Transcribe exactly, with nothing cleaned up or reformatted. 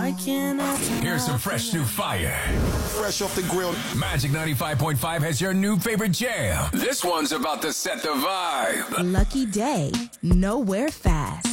Why can't I? Here's some fresh new fire. Fresh off the grill. Magic ninety-five point five has your new favorite jam. This one's about to set the vibe. Lucky Day, Nowhere Fast.